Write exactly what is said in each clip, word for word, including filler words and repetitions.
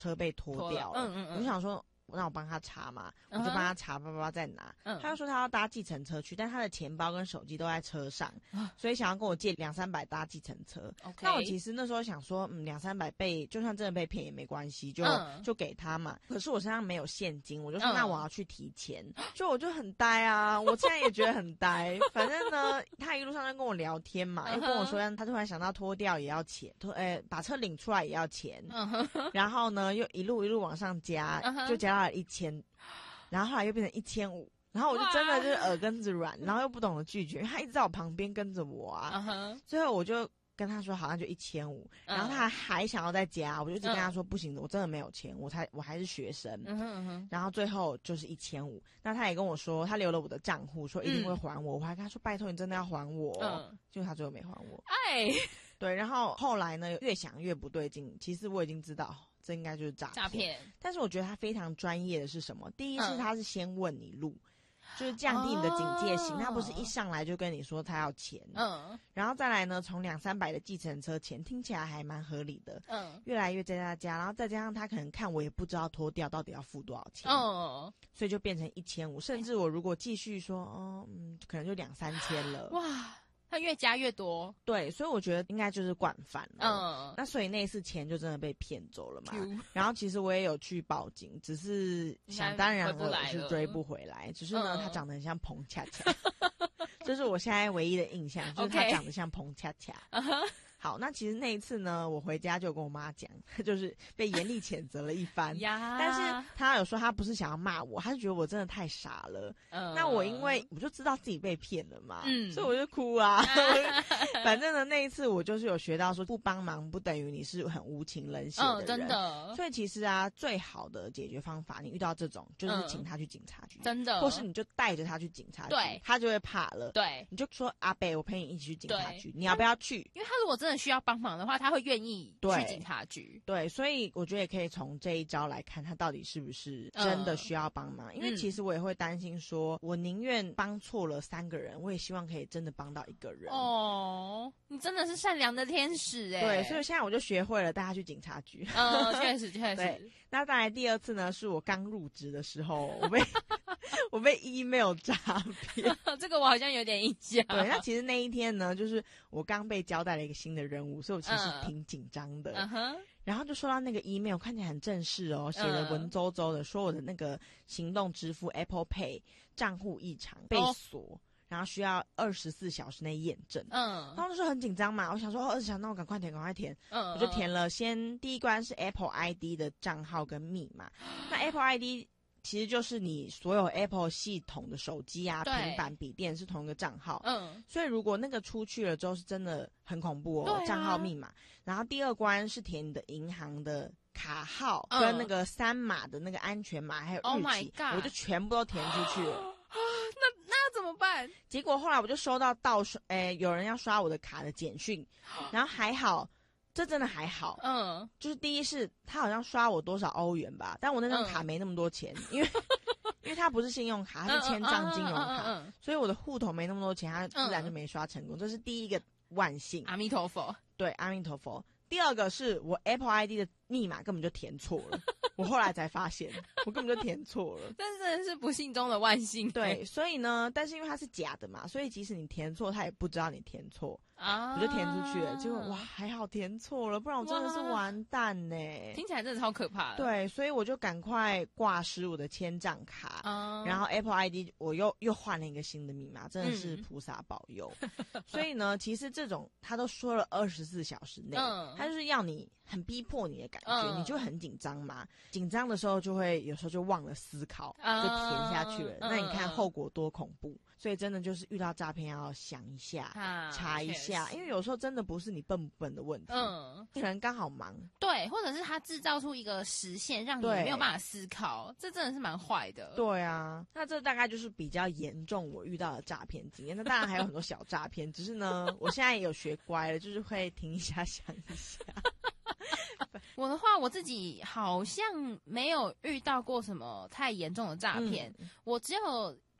车被拖掉了， 嗯嗯嗯， 我就想说。那我帮他查嘛，我就帮他查，爸爸再拿。 嗯、 他就说他要搭计程车去，但他的钱包跟手机都在车上， 嗯、 所以想要跟我借两三百搭计程车。 Okay. 那我其实那时候想说，嗯，两三百被就算真的被骗也没关系，就、嗯、就给他嘛。可是我身上没有现金，我就说、嗯、那我要去提钱，就我就很呆啊，我现在也觉得很呆。反正呢，他一路上就跟我聊天嘛，又跟我说他突然想到脱掉也要钱，脱呃把车领出来也要钱，嗯、然后呢又一路一路往上加，嗯、就加到了一千。然后后来又变成一千五，然后我就真的就是耳根子软，然后又不懂得拒绝，因为他一直在我旁边跟着我啊。Uh-huh. 最后我就跟他说，好像就一千五，然后他还想要再加，我就一直跟他说、uh-huh. 不行的，我真的没有錢，我才我还是學生。Uh-huh, uh-huh. 然后最後就是一千五，那他也跟我說，他留了我的賬戶，說一定會還我，嗯、我還跟他說拜託你真的要還我，嗯、結果他最後沒還我。哎，對，然後後來呢，越想越不對勁，其實我已經知道。这应该就是诈骗，诈骗。但是我觉得他非常专业的是什么？第一是他是先问你路，嗯、就是降低你的警戒心、哦。他不是一上来就跟你说他要钱，嗯，然后再来呢，从两三百的计程车钱听起来还蛮合理的，嗯，越来越加加加，然后再加上他可能看我也不知道脱掉到底要付多少钱，哦，所以就变成一千五，甚至我如果继续说，哦，嗯，可能就两三千了，哇。 它越加越多， 对，所以我觉得应该就是惯犯了。嗯，那所以那一次钱就真的被骗走了嘛。然后其实我也有去报警，只是想当然了是追不回来。只是呢，他长得很像彭恰恰，这是我现在唯一的印象，就是他长得像彭恰恰。Okay. 好，那其实那一次呢，我回家就跟我妈讲，就是被严厉谴责了一番。但是他有说他不是想要骂我，他是觉得我真的太傻了。嗯，那我因为我就知道自己被骗了嘛，嗯，所以我就哭啊。反正呢，那一次我就是有学到说，不帮忙不等于你是很无情冷血的人。嗯，真的。所以其实啊，最好的解决方法，你遇到这种就是请他去警察局，真的，或是你就带着他去警察局，对，他就会怕了。对，你就说阿北，我陪你一起去警察局，你要不要去？ 因为他如果真的需要帮忙的话，他会愿意去警察局。 对，所以我觉得也可以从这一招来看，他到底是不是真的需要帮忙。嗯、因为其实我也会担心说，我宁愿帮错了三个人，我也希望可以真的帮到一个人。 哦，你真的是善良的天使哎。 对，所以现在我就学会了带他去警察局。 嗯，确实确实。 对，那再来第二次呢，是我刚入职的时候，我被我被 email 诈骗。 这个我好像有点印象。 对，那其实那一天呢，就是我刚被交代了一个新的任务，所以我其实挺紧张的。嗯哼。然后就收到那个 email， 看起来很正式哦，写的文绉绉的，说我的那个行动支付 Apple Pay 账户异常被锁。哦，然后需要二十四小时内验证，嗯，然后那时候很紧张嘛，我想说二十小时，那我赶快填，赶快填，嗯，我就填了。先第一关是 Apple I D 的账号跟密码，那 Apple I D 其实就是你所有 Apple 系统的手机啊、平板、笔电是同一个账号，嗯，所以如果那个出去了之后是真的很恐怖哦，账号密码。然后第二关是填你的银行的卡号跟那个三码的那个安全码还有日期， Oh my God， 我就全部都填出去了。 那那要怎么办？ 结果后来我就收到盗刷，诶，有人要刷我的卡的简讯，然后还好，这真的还好，嗯，就是第一是他好像刷我多少欧元吧，但我那张卡没那么多钱，嗯、因为因为他不是信用卡，他是千账金融卡，嗯嗯嗯嗯、所以我的户头没那么多钱，他自然就没刷成功，嗯、这是第一个万幸。 阿弥陀佛， 对，阿弥陀佛。第二个是我 Apple I D 的密码根本就填错了，我后来才发现我根本就填错了。 但是真的是不幸中的万幸。 对，所以呢，但是因为它是假的嘛，所以即使你填错，他也不知道你填错啊，我就填出去了。结果哇，还好填错了，不然我真的是完蛋呢。 听起来真的超可怕的。 对，所以我就赶快挂失我的千账卡，啊、然后 Apple I D 我又又换了一个新的密码，真的是菩萨保佑。嗯、所以呢，其实这种他都说了二十四小时内。嗯，他就是要你很逼迫你的感觉，嗯、你就很紧张嘛。紧张的时候就会有时候就忘了思考，嗯、就填下去了。嗯、那你看后果多恐怖！所以真的就是遇到诈骗要想一下，啊、查一下，因为有时候真的不是你笨不笨的问题，嗯，可能刚好忙， 对，或者是他制造出一个时限让你没有办法思考，这真的是蛮坏的。 对啊，那这大概就是比较严重我遇到的诈骗经验。那当然还有很多小诈骗，只是呢，我现在也有学乖了，就是会停一下想一下。 我的话，我自己好像没有遇到过什么太严重的诈骗，嗯、我只有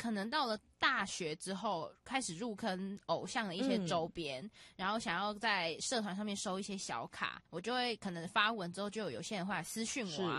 可能到了大学之后开始入坑偶像的一些周边、嗯、然后想要在社团上面收一些小卡，我就会可能发文之后就有有些人会来私讯我啊，